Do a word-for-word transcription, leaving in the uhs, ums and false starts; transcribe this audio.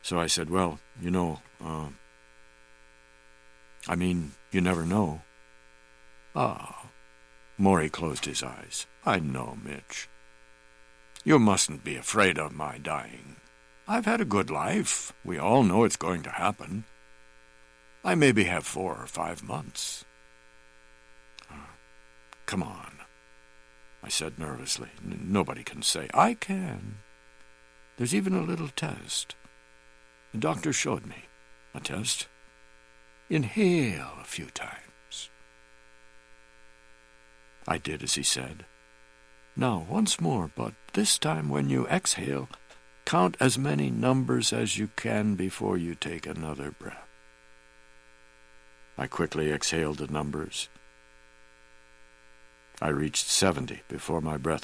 So I said, well, you know, uh, I mean, you never know. Ah, Morey closed his eyes. I know, Mitch. You mustn't be afraid of my dying. I've had a good life. We all know it's going to happen. I maybe have four or five months. Uh, come on, I said nervously. N- nobody can say. I can. There's even a little test. The doctor showed me a test. Inhale a few times. I did as he said. Now, once more, but this time when you exhale, count as many numbers as you can before you take another breath. I quickly exhaled the numbers. I reached seventy before my breath